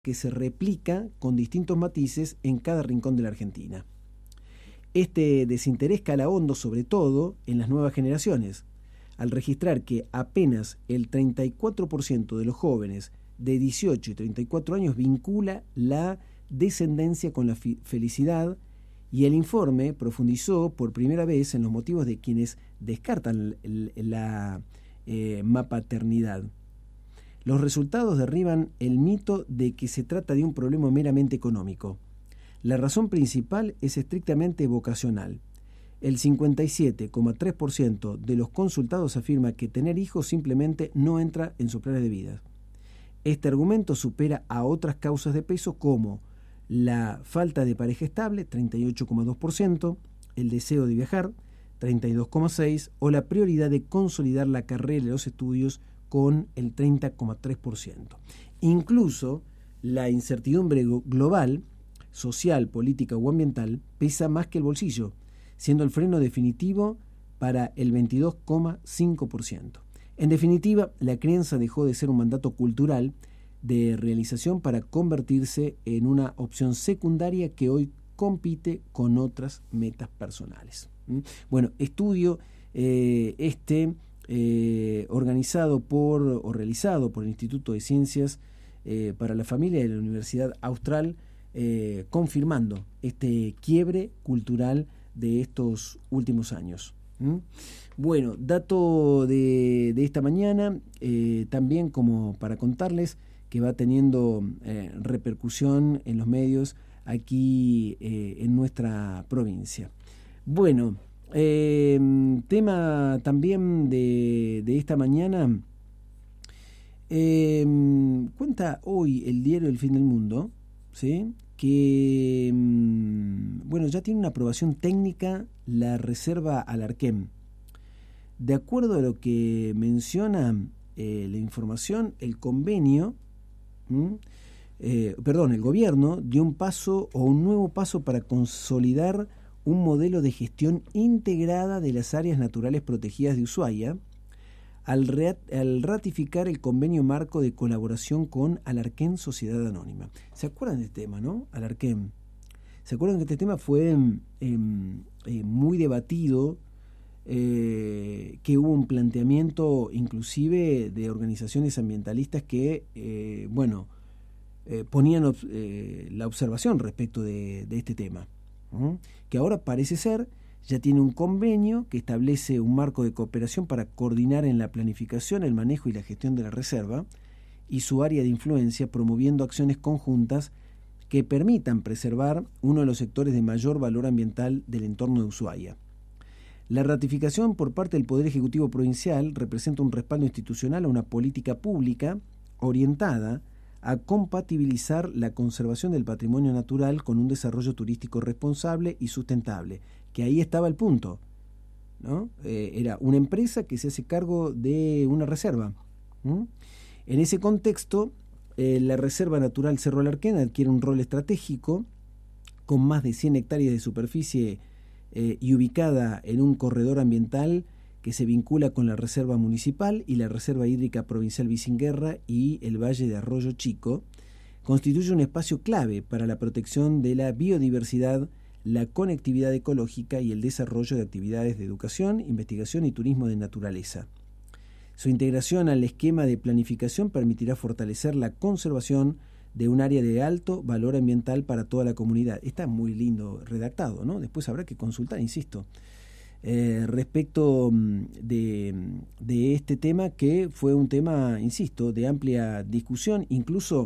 que se replica con distintos matices en cada rincón de la Argentina. Este desinterés cala hondo, sobre todo en las nuevas generaciones, al registrar que apenas el 34% de los jóvenes de 18 y 34 años vincula la descendencia con la felicidad, y el informe profundizó por primera vez en los motivos de quienes descartan la mapaternidad. Los resultados derriban el mito de que se trata de un problema meramente económico. La razón principal es estrictamente vocacional. El 57,3% de los consultados afirma que tener hijos simplemente no entra en sus planes de vida. Este argumento supera a otras causas de peso como la falta de pareja estable, 38,2%, el deseo de viajar, 32,6%, o la prioridad de consolidar la carrera y los estudios, con el 30,3%. Incluso la incertidumbre global, social, política o ambiental pesa más que el bolsillo, siendo el freno definitivo para el 22,5%. En definitiva, la crianza dejó de ser un mandato cultural de realización para convertirse en una opción secundaria que hoy compite con otras metas personales. Bueno, estudio organizado o realizado por el Instituto de Ciencias para la Familia de la Universidad Austral, confirmando este quiebre cultural de estos últimos años. Bueno, dato de esta mañana, también como para contarles que va teniendo repercusión en los medios aquí en nuestra provincia. Bueno, tema también de esta mañana, cuenta hoy el diario El Fin del Mundo, ¿sí?, que bueno, ya tiene una aprobación técnica la reserva Alarquén. De acuerdo a lo que menciona la información, el gobierno dio un nuevo paso para consolidar un modelo de gestión integrada de las áreas naturales protegidas de Ushuaia, al ratificar el convenio marco de colaboración con Alarquén Sociedad Anónima. ¿Se acuerdan de este tema, no? Alarquén. ¿Se acuerdan que este tema fue muy debatido, que hubo un planteamiento inclusive de organizaciones ambientalistas que, ponían la observación respecto de este tema? Que ahora parece ser ya tiene un convenio que establece un marco de cooperación para coordinar en la planificación, el manejo y la gestión de la reserva y su área de influencia, promoviendo acciones conjuntas que permitan preservar uno de los sectores de mayor valor ambiental del entorno de Ushuaia. La ratificación por parte del Poder Ejecutivo Provincial representa un respaldo institucional a una política pública orientada a compatibilizar la conservación del patrimonio natural con un desarrollo turístico responsable y sustentable, que ahí estaba el punto, ¿no? Era una empresa que se hace cargo de una reserva. En ese contexto, la Reserva Natural Cerro Alarquén adquiere un rol estratégico con más de 100 hectáreas de superficie y ubicada en un corredor ambiental que se vincula con la Reserva Municipal y la Reserva Hídrica Provincial Vicinguerra y el Valle de Arroyo Chico, constituye un espacio clave para la protección de la biodiversidad, la conectividad ecológica y el desarrollo de actividades de educación, investigación y turismo de naturaleza. Su integración al esquema de planificación permitirá fortalecer la conservación de un área de alto valor ambiental para toda la comunidad. Está muy lindo redactado, ¿no? Después habrá que consultar, insisto, respecto de este tema, que fue un tema, insisto, de amplia discusión. Incluso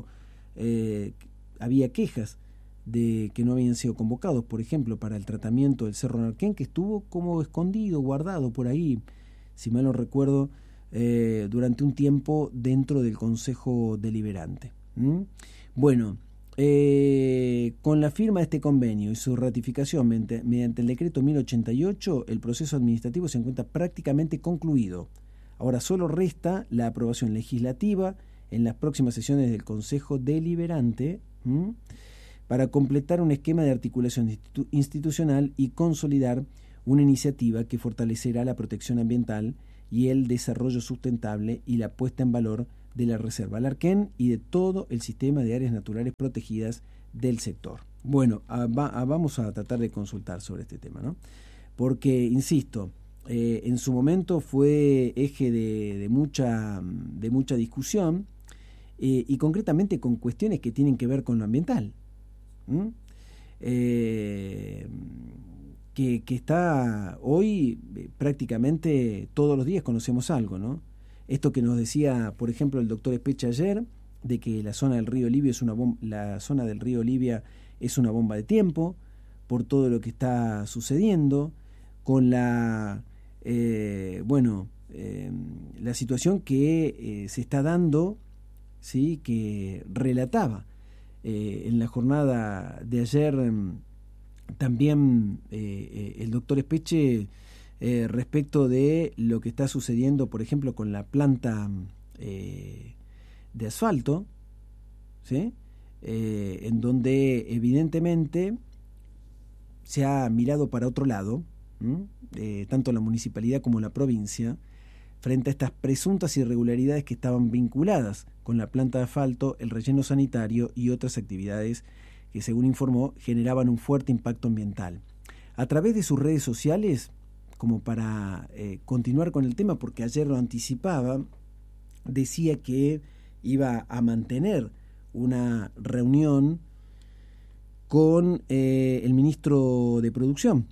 había quejas de que no habían sido convocados, por ejemplo, para el tratamiento del Cerro Alarquén, que estuvo como escondido, guardado por ahí, si mal no recuerdo, durante un tiempo dentro del Consejo Deliberante. Bueno, con la firma de este convenio y su ratificación mediante el decreto 1088, el proceso administrativo se encuentra prácticamente concluido. Ahora solo resta la aprobación legislativa en las próximas sesiones del Consejo Deliberante, para completar un esquema de articulación institucional y consolidar una iniciativa que fortalecerá la protección ambiental y el desarrollo sustentable y la puesta en valor de la Reserva Larquén y de todo el sistema de áreas naturales protegidas del sector. Bueno, vamos a tratar de consultar sobre este tema, ¿no? Porque, insisto, en su momento fue eje de mucha discusión, y concretamente con cuestiones que tienen que ver con lo ambiental, que está hoy prácticamente todos los días conocemos algo, ¿no? Esto que nos decía, por ejemplo, el doctor Espeche ayer, de que la zona del río Libia es una bomba de tiempo por todo lo que está sucediendo, con la situación que se está dando, ¿sí?, que relataba en la jornada de ayer también el doctor Espeche, respecto de lo que está sucediendo, por ejemplo, con la planta de asfalto, ¿sí?, en donde evidentemente se ha mirado para otro lado, tanto la municipalidad como la provincia, frente a estas presuntas irregularidades que estaban vinculadas con la planta de asfalto, el relleno sanitario y otras actividades que, según informó, generaban un fuerte impacto ambiental. A través de sus redes sociales, como para continuar con el tema, porque ayer lo anticipaba, decía que iba a mantener una reunión con el ministro de Producción.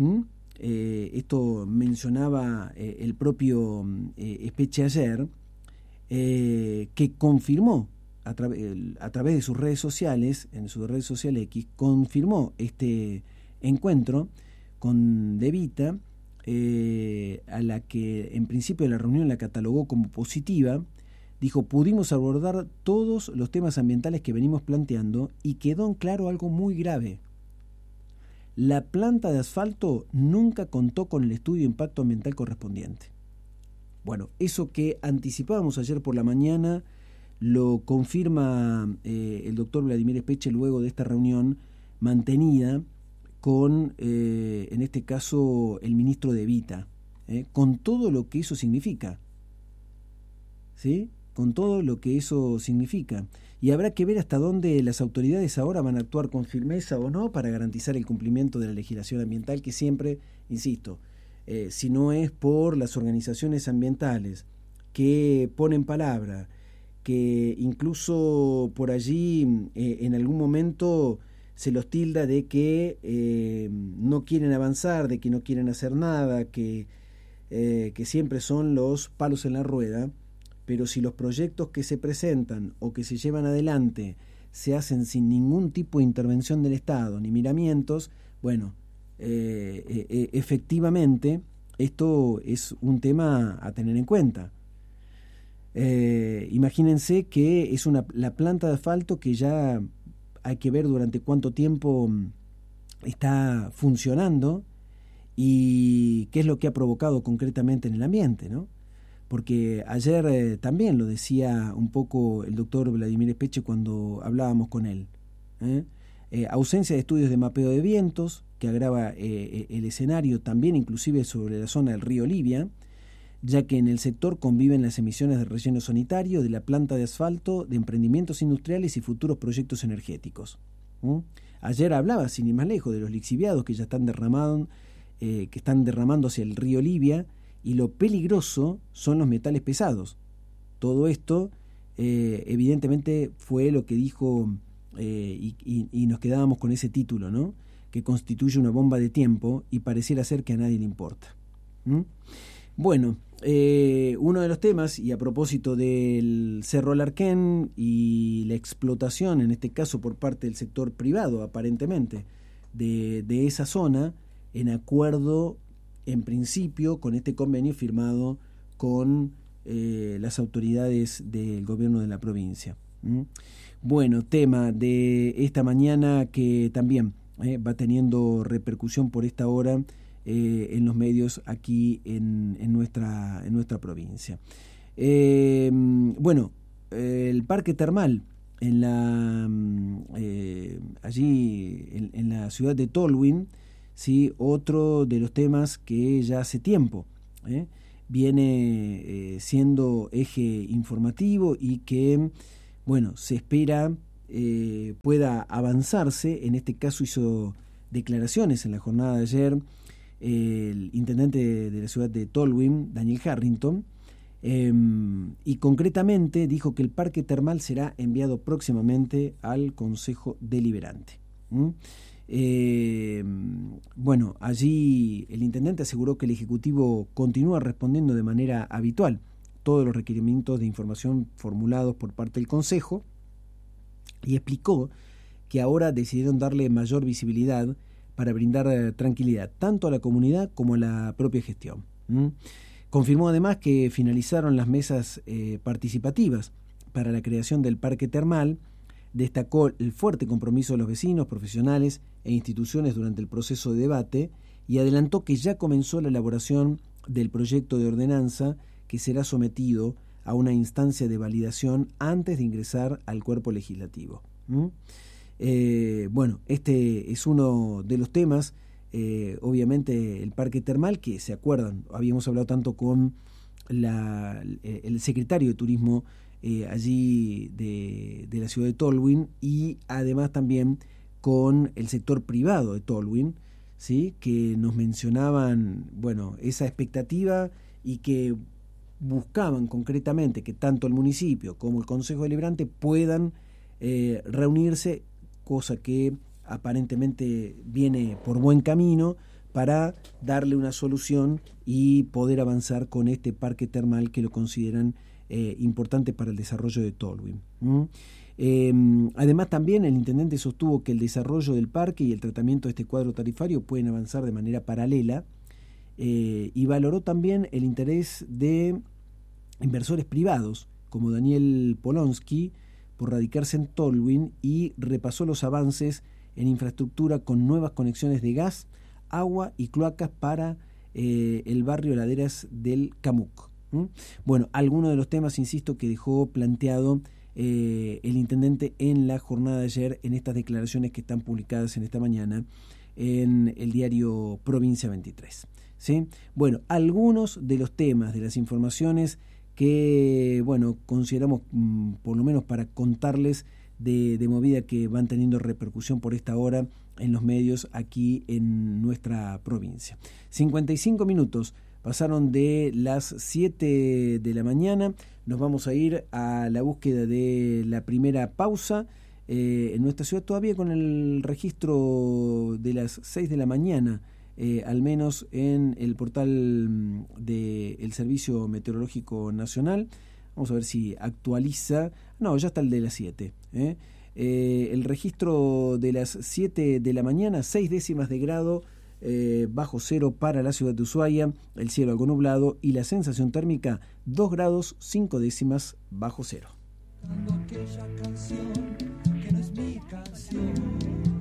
Esto mencionaba el propio Espeche ayer, que confirmó a través de sus redes sociales, en su red social X, confirmó este encuentro con De Vita, a la que en principio la reunión la catalogó como positiva. Dijo: pudimos abordar todos los temas ambientales que venimos planteando y quedó en claro algo muy grave. La planta de asfalto nunca contó con el estudio de impacto ambiental correspondiente. Bueno, eso que anticipábamos ayer por la mañana lo confirma el doctor Vladimir Espeche luego de esta reunión mantenida con, en este caso, el ministro De Vita, con todo lo que eso significa, ¿sí?, con todo lo que eso significa. Y habrá que ver hasta dónde las autoridades ahora van a actuar con firmeza o no para garantizar el cumplimiento de la legislación ambiental, que siempre, insisto, si no es por las organizaciones ambientales que ponen palabra, que incluso por allí en algún momento se los tilda de que no quieren avanzar, de que no quieren hacer nada, que siempre son los palos en la rueda. Pero si los proyectos que se presentan o que se llevan adelante se hacen sin ningún tipo de intervención del Estado ni miramientos, bueno, efectivamente esto es un tema a tener en cuenta. Imagínense que es la planta de asfalto que ya hay que ver durante cuánto tiempo está funcionando y qué es lo que ha provocado concretamente en el ambiente, ¿no? Porque ayer también lo decía un poco el doctor Vladimir Espeche cuando hablábamos con él. Ausencia de estudios de mapeo de vientos, que agrava el escenario también inclusive sobre la zona del río Libia, ya que en el sector conviven las emisiones de relleno sanitario, de la planta de asfalto, de emprendimientos industriales y futuros proyectos energéticos. Ayer hablaba, sin ir más lejos, de los lixiviados que ya están derramando hacia el río Libia, y lo peligroso son los metales pesados. Todo esto evidentemente fue lo que dijo, y nos quedábamos con ese título, ¿no?, que constituye una bomba de tiempo y pareciera ser que a nadie le importa. Bueno, uno de los temas, y a propósito del Cerro Larquén y la explotación, en este caso por parte del sector privado aparentemente, de esa zona, en acuerdo en principio con este convenio firmado con las autoridades del gobierno de la provincia. Bueno, tema de esta mañana que también va teniendo repercusión por esta hora en los medios aquí en nuestra provincia. Bueno, el parque termal allí en la ciudad de Tolwyn, ¿sí?, otro de los temas que ya hace tiempo viene siendo eje informativo y que, bueno, se espera pueda avanzarse. En este caso hizo declaraciones en la jornada de ayer el intendente de la ciudad de Tolwyn, Daniel Harrington, y concretamente dijo que el parque termal será enviado próximamente al Consejo Deliberante. Bueno, allí el intendente aseguró que el Ejecutivo continúa respondiendo de manera habitual todos los requerimientos de información formulados por parte del Consejo, y explicó que ahora decidieron darle mayor visibilidad para brindar tranquilidad tanto a la comunidad como a la propia gestión. Confirmó además que finalizaron las mesas participativas para la creación del parque termal. Destacó el fuerte compromiso de los vecinos, profesionales e instituciones durante el proceso de debate y adelantó que ya comenzó la elaboración del proyecto de ordenanza que será sometido a una instancia de validación antes de ingresar al cuerpo legislativo. Bueno, este es uno de los temas, obviamente el parque termal, que se acuerdan, habíamos hablado tanto con el secretario de Turismo allí de la ciudad de Tolwyn, y además también con el sector privado de Tolwyn, ¿sí?, que nos mencionaban, bueno, esa expectativa y que buscaban concretamente que tanto el municipio como el Consejo Deliberante puedan reunirse, cosa que aparentemente viene por buen camino para darle una solución y poder avanzar con este parque termal que lo consideran importante para el desarrollo de Tolwyn. Además también el intendente sostuvo que el desarrollo del parque y el tratamiento de este cuadro tarifario pueden avanzar de manera paralela, y valoró también el interés de inversores privados como Daniel Polonsky por radicarse en Tolwyn, y repasó los avances en infraestructura con nuevas conexiones de gas, agua y cloacas para el barrio Laderas del Camuc. Bueno, algunos de los temas, insisto, que dejó planteado el intendente en la jornada de ayer, en estas declaraciones que están publicadas en esta mañana en el diario Provincia 23. ¿Sí? Bueno, algunos de los temas, de las informaciones que, bueno, consideramos por lo menos para contarles de movida que van teniendo repercusión por esta hora en los medios aquí en nuestra provincia. 55 minutos pasaron de las 7 de la mañana. Nos vamos a ir a la búsqueda de la primera pausa en nuestra ciudad, todavía con el registro de las 6 de la mañana, al menos en el portal del Servicio Meteorológico Nacional. Vamos a ver si actualiza. No, ya está el de las 7. El registro de las 7 de la mañana, 6 décimas de grado bajo cero para la ciudad de Ushuaia, el cielo algo nublado y la sensación térmica 2 grados 5 décimas bajo cero. Aquella canción que no es mi canción.